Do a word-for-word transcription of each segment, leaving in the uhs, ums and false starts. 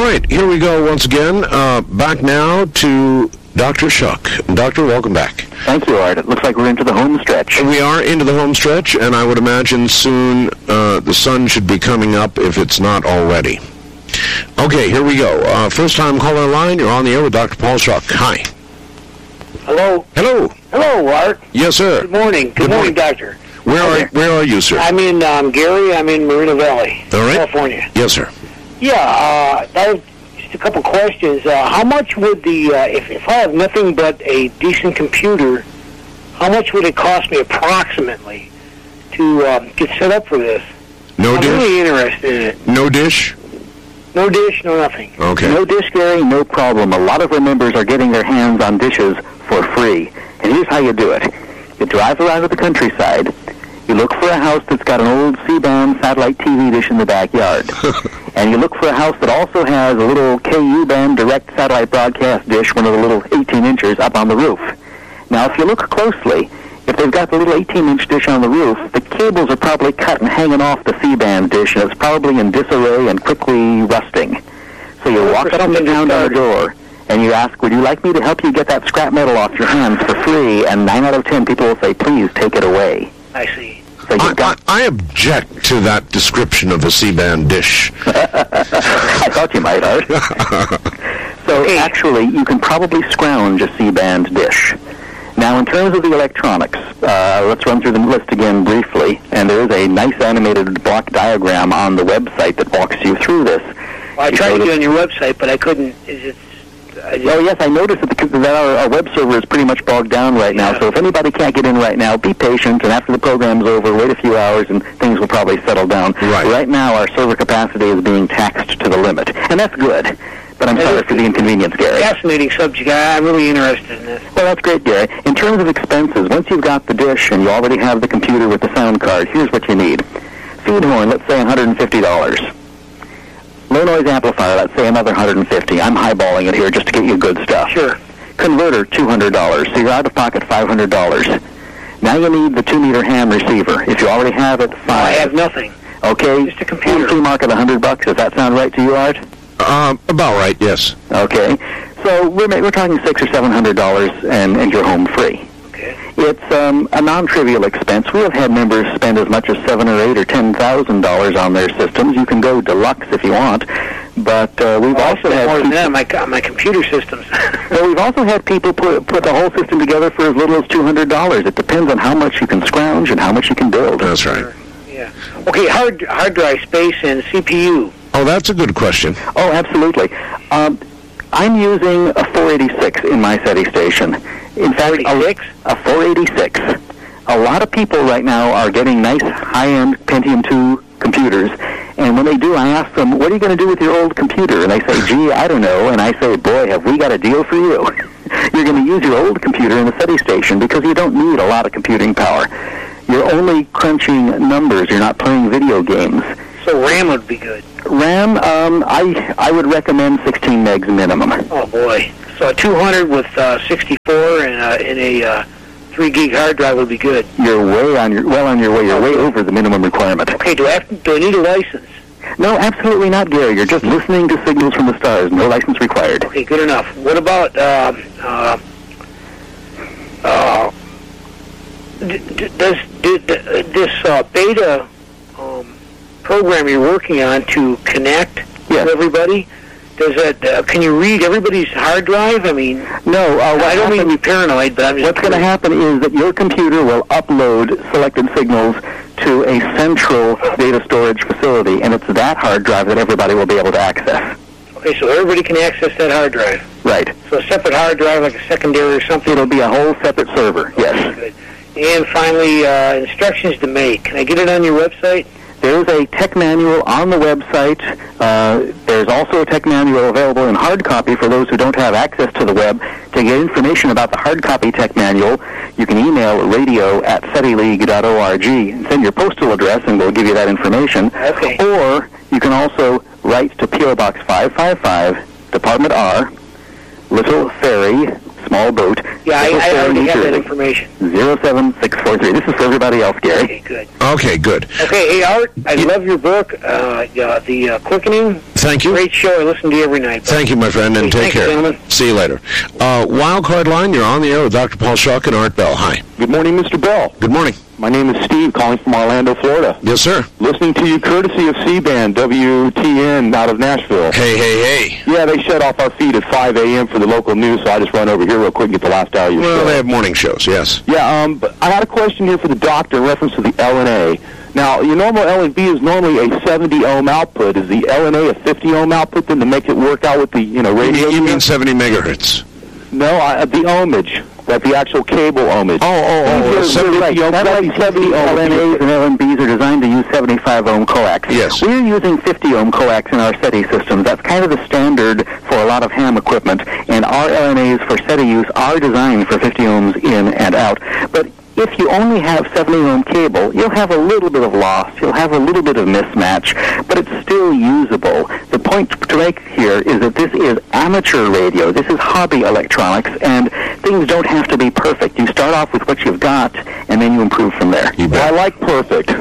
right, here we go once again. Uh, back now to Doctor Shuck. Doctor, welcome back. Thank you, Art. It looks like we're into the home stretch. We are into the home stretch, and I would imagine soon uh, the sun should be coming up if it's not already. Okay, here we go. Uh, first time caller line, you're on the air with Doctor Paul Shuck. Hi. Hello. Hello. Hello, Art. Yes, sir. Good morning. Good, Good morning, morning, Doctor. Where are Where are you, sir? I'm in um, Gary. I'm in Moreno Valley, All right. California. Yes, sir. Yeah, uh, that was just a couple questions. Uh, how much would the, uh, if, if I have nothing but a decent computer, how much would it cost me approximately to um, get set up for this? No I'm dish? really interested in it. No dish? No dish, no nothing. Okay. No dish, Gary, no problem. A lot of our members are getting their hands on dishes for free. And here's how you do it. You drive around to the countryside. You look for a house that's got an old C-band satellite T V dish in the backyard. And you look for a house that also has a little K U-band direct satellite broadcast dish, one of the little eighteen inchers, up on the roof. Now, if you look closely, if they've got the little eighteen inch dish on the roof, the cables are probably cut and hanging off the C-band dish, and it's probably in disarray and quickly rusting. So you walk up and down to the door, and you ask, would you like me to help you get that scrap metal off your hands for free? And nine out of ten people will say, please take it away. I see. So I, you've got... I, I object to that description of a C-band dish. I thought you might, Art. So Okay. actually, you can probably scrounge a C-band dish. Now, in terms of the electronics, uh, let's run through the list again briefly. And there is a nice animated block diagram on the website that walks you through this. Well, I You tried to notice- get on your website, but I couldn't. Is it? I just, Oh, yes, I noticed that, the, that our, our web server is pretty much bogged down right now. Yeah. So if anybody can't get in right now, be patient, and after the program's over, wait a few hours, and things will probably settle down. Right. Right now, our server capacity is being taxed to the limit, and that's good. But I'm That sorry is for the inconvenience, Gary. fascinating subject. I, I'm really interested in this. Well, that's great, Gary. In terms of expenses, once you've got the dish and you already have the computer with the sound card, here's what you need. Feed horn, let's say one hundred fifty dollars. Low noise amplifier, let's say another one hundred fifty dollars. I'm highballing it here just to get you good stuff. Sure. Converter, two hundred dollars. So you're out of pocket five hundred dollars. Now you need the two meter ham receiver. If you already have it, fine. I have nothing. Okay. Just a computer. Free market one hundred bucks. Does that sound right to you, Art? Uh, about right, yes. Okay. So we're ma- we're talking six or seven hundred dollars, and and you're home free. Okay. It's um, a non-trivial expense. We have had members spend as much as seven or eight or ten thousand dollars on their systems. You can go deluxe if you want, but uh, we've Well, I also spent had more than people, that on my, co- my computer systems. well, we've also had people put put the whole system together for as little as two hundred dollars. It depends on how much you can scrounge and how much you can build. That's right. Yeah. Okay, hard hard drive space and C P U. Oh, that's a good question. Oh, absolutely. Um, I'm using a four eighty-six in my SETI station. In fact, four eighty-six? A, a four eighty-six. A lot of people right now are getting nice high-end Pentium two computers, and when they do, I ask them, what are you going to do with your old computer? And they say, gee, I don't know. And I say, boy, have we got a deal for you. You're going to use your old computer in the SETI station because you don't need a lot of computing power. You're only crunching numbers. You're not playing video games. So RAM would be good. RAM, um, I I would recommend sixteen megs minimum. Oh, boy. So a two hundred with uh, sixty-four and, uh, and a uh, three gig hard drive would be good. You're way on your well on your way. You're way over the minimum requirement. Okay, do I, have to, do I need a license? No, absolutely not, Gary. You're just listening to signals from the stars. No license required. Okay, good enough. What about um, uh, uh, d- d- does d- d- this uh, beta um, program you're working on to connect Yes. to everybody? Does that? Uh, can you read everybody's hard drive? I mean, No, uh, what I don't mean to happens- be paranoid, but I'm just. What's going to happen is that your computer will upload selected signals to a central data storage facility, and it's that hard drive that everybody will be able to access. Okay, so everybody can access that hard drive. Right. So a separate hard drive, like a secondary or something. It'll be a whole separate server, yes. Good. And finally, uh, instructions to make. Can I get it on your website? There's a tech manual on the website. Uh, there's also a tech manual available in hard copy for those who don't have access to the web. To get information about the hard copy tech manual, you can email radio at setileague dot org and send your postal address, and we'll give you that information. Okay. Or you can also write to P O Box five five five, Department R, Little Ferry, Small Boat. Yeah, I, Little I Ferry, already New have that Jersey, information. zero seven six four three. This is for everybody else, Gary. Okay, good. Okay, good. Okay, hey, Art, I love your book, uh, uh, The uh, Quickening. Thank you. Great show. I listen to you every night. Thank you, my friend, and hey, take thanks, care. Gentlemen. See you later. Uh, Wildcard Line, you're on the air with Doctor Paul Schuck and Art Bell. Hi. Good morning, Mister Bell. Good morning. My name is Steve, calling from Orlando, Florida. Yes, sir. Listening to you courtesy of C-Band, W T N, out of Nashville. Hey, hey, hey. Yeah, they shut off our feed at five a.m. for the local news, so I just run over here real quick and get the last hour of your Well, show. they have morning shows, yes. Yeah, um, but I had a question here for the doctor in reference to the L N A. Now, your normal L N B is normally a seventy ohm output. Is the L N A a fifty ohm output then to make it work out with the, you know, radio? You, you mean seventy megahertz? No, I, the ohmage. That the actual cable ohmage. Oh, oh, oh. You're seventy right. That's like seventy L N As and L N Bs are designed to use seventy-five ohm coax. Yes. We're using fifty ohm coax in our SETI systems. That's kind of the standard for a lot of ham equipment, and our L N As for SETI use are designed for fifty ohms in and out. But if you only have seventy ohm cable, you'll have a little bit of loss, you'll have a little bit of mismatch, but it's still usable. The point to make here is that this is amateur radio, this is hobby electronics, and things don't have to be perfect. You start off with what you've got, and then you improve from there. You Well, I bet. like perfect.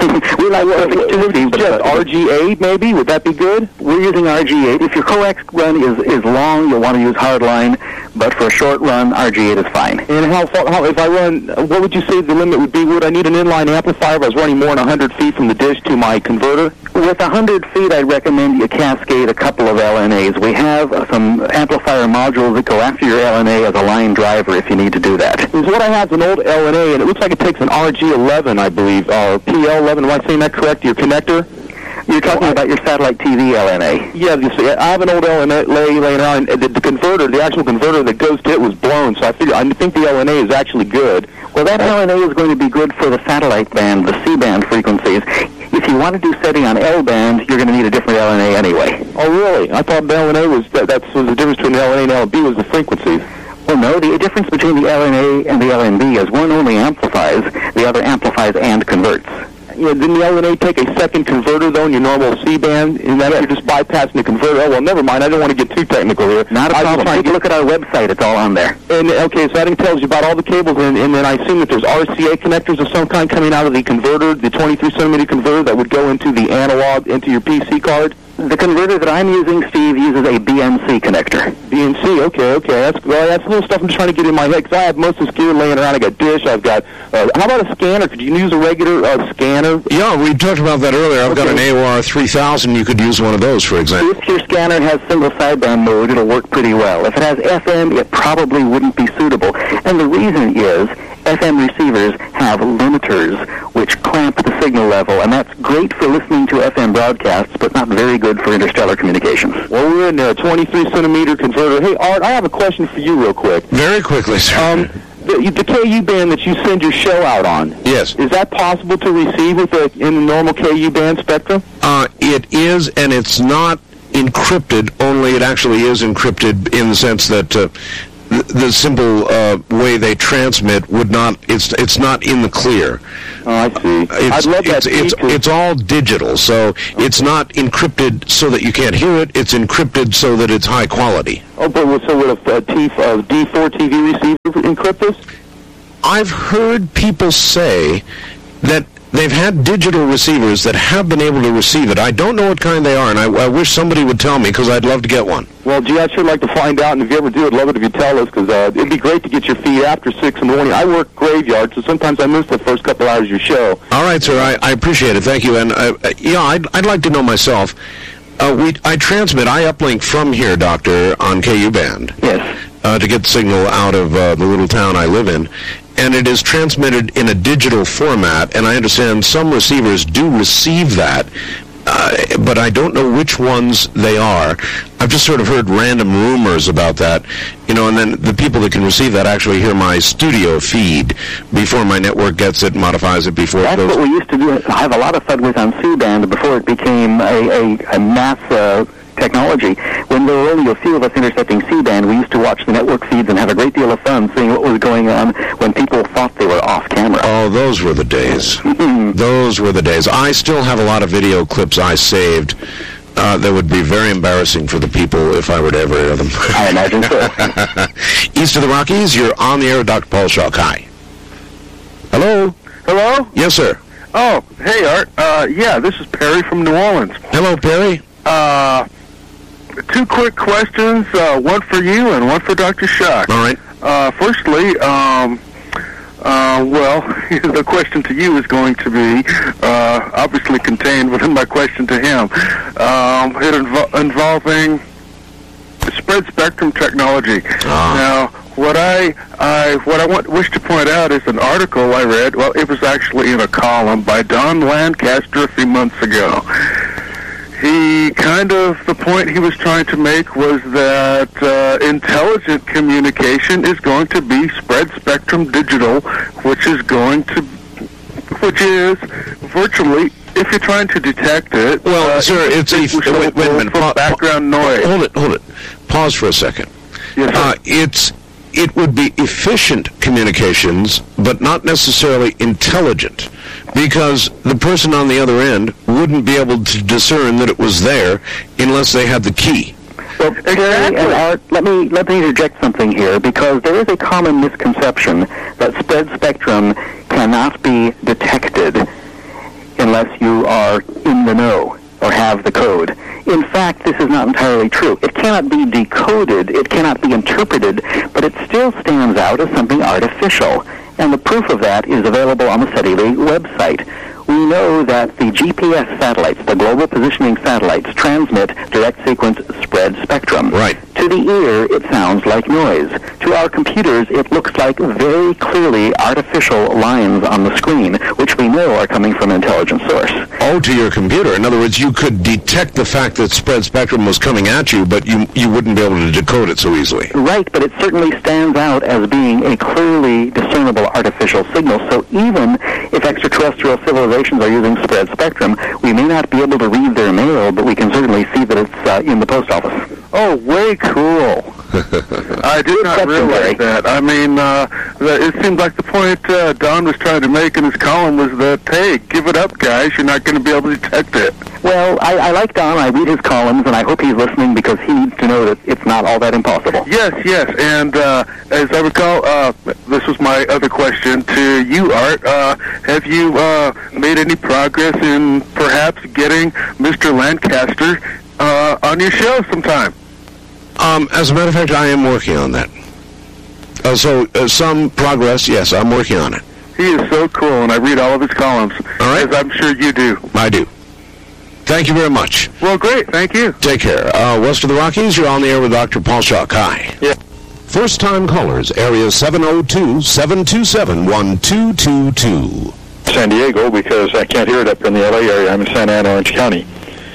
We like perfect too, Steve, but Just R G eight, maybe? Would that be good? we're using R G eight. If your coax run is, is long, you'll want to use hardline, but for a short run, R G eight is fine. And how far, how, if I run, what would you say the limit would be? Would I need an inline amplifier if I was running more than one hundred feet from the dish to my converter? With one hundred feet, I'd recommend you cascade a couple of L N As. We have uh, some amplifier modules that go after your L N A as a line driver if you need to do that. Because what I have is an old L N A, and it looks like it takes an R G eleven, I believe, or P L eleven. Am I saying that correct? Your connector? You're talking about your satellite T V L N A. Yeah, you see, I have an old L N A lay, laying around, and the, the converter, the actual converter that goes to it was blown, so I figure I think the L N A is actually good. Well, that L N A is going to be good for the satellite band, the C-band frequencies. If you want to do SETI on L-band, you're going to need a different L N A anyway. Oh, really? I thought the L N A was, that, that was the difference between the L N A and L N B was the frequencies. Well, no, the difference between the L N A and the L N B is one only amplifies, the other amplifies and converts. Yeah, didn't the L N A take a second converter, though, in your normal C-band? And that you're just bypassing the converter? Oh, well, never mind. I don't want to get too technical here. Not a I was problem. trying Take to a look at our website. It's all on there. And, okay, so that tells you about all the cables, and, and then I assume that there's R C A connectors of some kind coming out of the converter, the twenty-three centimeter converter that would go into the analog, into your P C card? The converter that I'm using, Steve, uses a B N C connector. B N C, okay, okay. That's well, that's little stuff I'm just trying to get in my head, because I have most of this gear laying around. I got dish, I've got, uh, how about a scanner? Could you use a regular uh, scanner? Yeah, we talked about that earlier. I've got an Okay. A O R three thousand. You could use one of those, for example. If your scanner has single sideband mode, it'll work pretty well. If it has F M, it probably wouldn't be suitable. And the reason is F M receivers have limiters which clamp the signal level, and that's great for listening to F M broadcasts, but not very good for interstellar communications. Well, we're in a twenty-three centimeter converter. Hey, Art, I have a question for you real quick. Very quickly, sir. Um, the, the K U band that you send your show out on, yes. is that possible to receive with the, in the normal K U band spectrum? Uh, it is, and it's not encrypted, only it actually is encrypted in the sense that uh, the, the simple uh, way they transmit would not, it's it's not in the clear. Oh, I see. It's, I'd love that. it's, it's, feature. it's all digital, so it's not encrypted so that you can't hear it, it's encrypted so that it's high quality. Oh, but so would a, a T, a D four T V receiver encrypt this? I've heard people say that they've had digital receivers that have been able to receive it. I don't know what kind they are, and I, I wish somebody would tell me, because I'd love to get one. Well, gee, I'd sure like to find out, and if you ever do, I'd love it if you tell us, because uh, it'd be great to get your feed after six in the morning. I work graveyard, so sometimes I miss the first couple hours of your show. All right, sir, I, I appreciate it. Thank you. And, uh, uh, yeah, I'd, I'd like to know myself. Uh, we I transmit, I uplink from here, Doctor, on K U band. Yes. Uh, to get signal out of uh, the little town I live in. And it is transmitted in a digital format, and I understand some receivers do receive that, uh, but I don't know which ones they are. I've just sort of heard random rumors about that, you know, and then the people that can receive that actually hear my studio feed before my network gets it, modifies it before That's it goes. what we used to do. Have a lot of fun with on C-band before it became a, a, a mass uh, technology. When there were only a few of us intercepting C-band, we used to watch the network feeds and have a great deal of fun seeing what was going on when people thought they were off camera. Oh, those were the days. Those were the days. I still have a lot of video clips I saved uh, that would be very embarrassing for the people if I were to ever hear them. I imagine so. East of the Rockies, you're on the air with Doctor Paul Schuck. Hi. Hello? Hello? Yes, sir. Oh, hey, Art. Uh, yeah, this is Perry from New Orleans. Hello, Perry. Uh, two quick questions, uh, one for you and one for Doctor Shock. All right. Uh, firstly, um, uh, well, the question to you is going to be uh, obviously contained within my question to him. Um, it invo- involving spread spectrum technology. Ah. Now, what I, I what I want, wish to point out is an article I read. Well, it was actually in a column by Don Lancaster a few months ago. He kind of, the point he was trying to make was that uh, intelligent communication is going to be spread spectrum digital, which is going to, which is virtually, if you're trying to detect it. Well, uh, sir, it's a wait, wait a minute. From Pa- background pa- noise. Hold it, hold it. Pause for a second. Yes, sir. Uh, it's it would be efficient communications, but not necessarily intelligent, because the person on the other end wouldn't be able to discern that it was there unless they had the key. Well, Terry and Art, let me let me interject something here, because there is a common misconception that spread spectrum cannot be detected unless you are in the know or have the code. In fact, this is not entirely true. It cannot be decoded, it cannot be interpreted, but it still stands out as something artificial. And the proof of that is available on the SETI League website. We know that the G P S satellites, the global positioning satellites, transmit direct sequence spread spectrum. Right. To the ear, it sounds like noise. To our computers, it looks like very clearly artificial lines on the screen, which we know are coming from an intelligent source. Oh, to your computer. In other words, you could detect the fact that spread spectrum was coming at you, but you you wouldn't be able to decode it so easily. Right, but it certainly stands out as being a clearly discernible artificial signal. So even if extraterrestrial civilizations are using spread spectrum, we may not be able to read their mail, but we can certainly see that it's uh, in the post office. Oh, way cool. I did not realize that. I mean, uh, it seemed like the point uh, Don was trying to make in his column was that, hey, give it up, guys. You're not going to be able to detect it. Well, I, I like Don. I read his columns, and I hope he's listening, because he needs to know that it's not all that impossible. Yes, yes. And uh, as I recall, uh, this was my other question to you, Art. Uh, have you uh, made any progress in perhaps getting Mister Lancaster uh, on your show sometime? Um, as a matter of fact, I am working on that. Uh, so uh, some progress, yes, I'm working on it. He is so cool, and I read all of his columns, all right. as I'm sure you do. I do. Thank you very much. Well, great. Thank you. Take care. Uh, west of the Rockies, you're on the air with Doctor Paul Shock. Hi. Yeah. First-time callers, area seven oh two, seven two seven, one two two two. San Diego, because I can't hear it up in the L A area. I'm in Santa Ana, Orange County.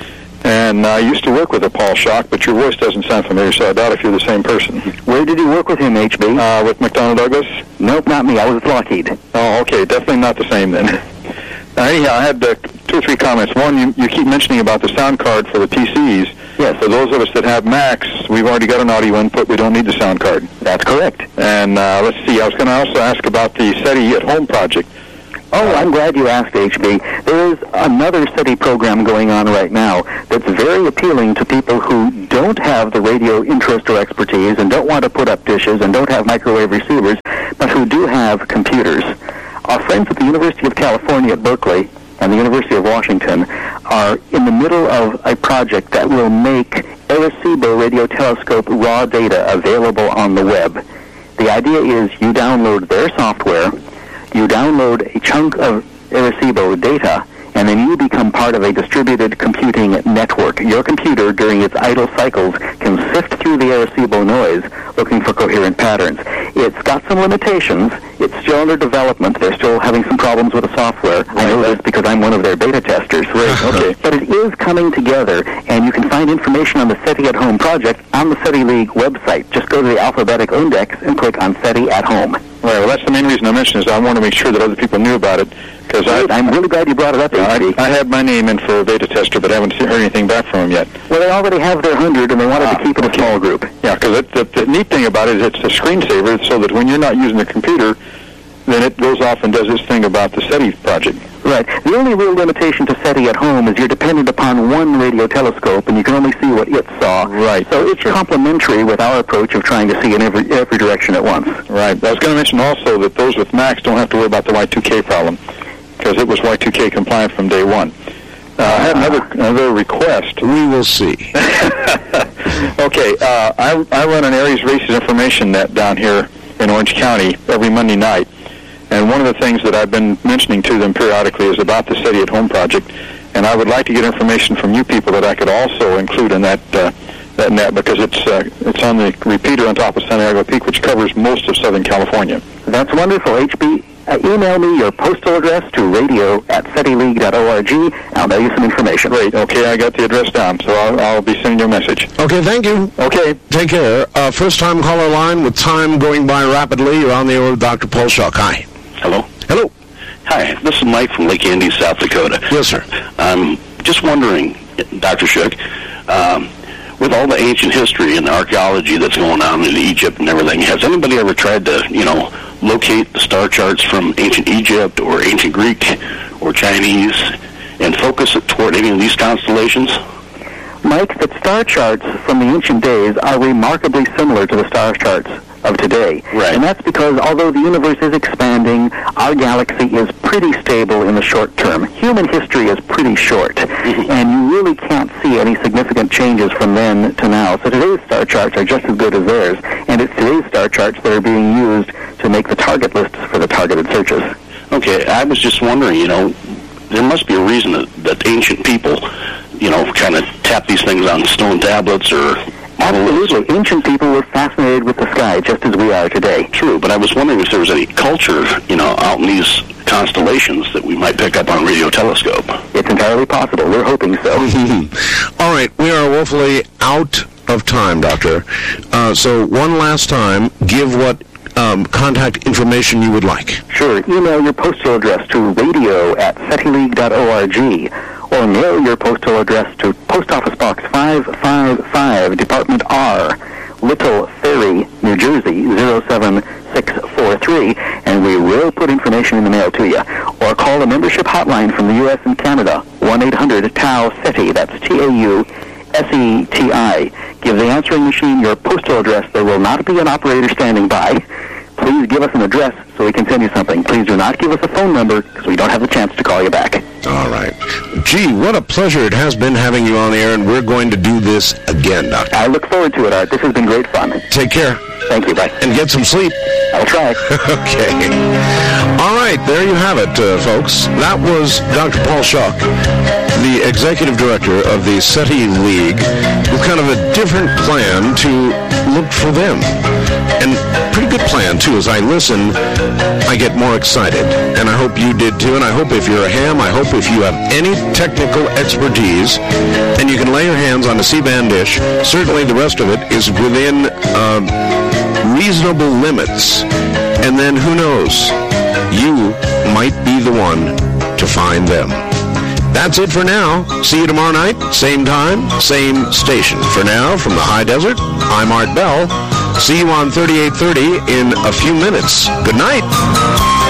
And I used to work with a Paul Shock, but your voice doesn't sound familiar, so I doubt if you're the same person. Where did you work with him, H B? Uh, with McDonnell Douglas? Nope, not me. I was at Lockheed. Oh, okay. Definitely not the same then. Now, anyhow, I had uh, two or three comments. One, you, you keep mentioning about the sound card for the P Cs. Yes. For those of us that have Macs, we've already got an audio input. We don't need the sound card. That's correct. And uh, let's see. I was going to also ask about the SETI at Home project. Oh, I'm glad you asked, H B. There is another SETI program going on right now that's very appealing to people who don't have the radio interest or expertise and don't want to put up dishes and don't have microwave receivers, but who do have computers. Our friends at the University of California at Berkeley and the University of Washington are in the middle of a project that will make Arecibo radio telescope raw data available on the web. The idea is you download their software, you download a chunk of Arecibo data, and then you become part of a distributed computing network. Your computer, during its idle cycles, can sift through the Arecibo noise looking for coherent patterns. It's got some limitations. It's still under development. They're still having some problems with the software. I know this because I'm one of their beta testers. Right, okay. But it is coming together, and you can find information on the SETI at Home project on the SETI League website. Just go to the alphabetic index and click on SETI at Home. Right, well, that's the main reason I mentioned is I want to make sure that other people knew about it. Because I'm really glad you brought it up, yeah, I, I had my name in for a beta tester, but I haven't heard anything back from them yet. Well, they already have their hundred, and they wanted ah, to keep it okay. a small group. Yeah, because the, the neat thing about it is it's a screensaver, so that when you're not using the computer, then it goes off and does its thing about the SETI project. Right. The only real limitation to SETI at Home is you're dependent upon one radio telescope, and you can only see what it saw. Right. So it's sure. complementary with our approach of trying to see in every every direction at once. Right. I was going to mention also that those with Macs don't have to worry about the Y two K problem, because it was Y two K compliant from day one. Uh, I have another another request. We will see. Okay, uh, I, I run an Aries Races information net down here in Orange County every Monday night, and one of the things that I've been mentioning to them periodically is about the SETI at Home project, and I would like to get information from you people that I could also include in that uh, that net, because it's uh, it's on the repeater on top of Santiago Peak, which covers most of Southern California. That's wonderful, H B. Uh, email me your postal address to radio at seti league dot org. I'll mail you some information. Great. Okay, I got the address down, so I'll, I'll be sending you a message. Okay, thank you. Okay. Take care. Uh, first-time caller line with time going by rapidly. You're on the air with Doctor Paul Schuck. Hi. Hello. Hello. Hi, this is Mike from Lake Andes, South Dakota. Yes, sir. I'm just wondering, Doctor Schuck, um, with all the ancient history and archaeology that's going on in Egypt and everything, has anybody ever tried to, you know, locate the star charts from ancient Egypt or ancient Greek or Chinese and focus it toward any of these constellations? Mike, the star charts from the ancient days are remarkably similar to the star charts of today. Right. And that's because although the universe is expanding, our galaxy is pretty stable in the short term. Human history is pretty short, mm-hmm. and you really can't see any significant changes from then to now. So today's star charts are just as good as theirs, and it's today's star charts that are being used to make the target lists for the targeted searches. Okay, I was just wondering, you know, there must be a reason that, that ancient people, you know, kind of tap these things on stone tablets or... Absolutely. Ancient people were fascinated with the sky just as we are today. True, but I was wondering if there was any culture, you know, out in these constellations that we might pick up on a radio telescope. It's entirely possible. We're hoping so. All right, we are woefully out of time, Doctor. Uh, so one last time, give what um, contact information you would like. Sure. Email your postal address to radio at seti league dot org, or mail your postal address to Post Office Box five five five, Department R, Little Ferry, New Jersey, zero seven six four three, and we will put information in the mail to you. Or call the membership hotline from the U S and Canada, one eight hundred T A U SETI, that's T A U S E T I. Give the answering machine your postal address. There will not be an operator standing by. Please give us an address so we can send you something. Please do not give us a phone number because we don't have the chance to call you back. All right. Gee, what a pleasure it has been having you on the air, and we're going to do this again, Doctor. I look forward to it, Art. This has been great fun. Take care. Thank you. Bye. And get some sleep. I'll try. Okay. All right, there you have it, uh, folks. That was Doctor Paul Schuck, the executive director of the SETI League, with kind of a different plan to look for them. And pretty good plan, too. As I listen, I get more excited. And I hope you did, too. And I hope if you're a ham, I hope if you have any technical expertise and you can lay your hands on a C-band dish, certainly the rest of it is within uh, reasonable limits. And then, who knows, you might be the one to find them. That's it for now. See you tomorrow night, same time, same station. For now, from the high desert, I'm Art Bell. See you on thirty-eight thirty in a few minutes. Good night.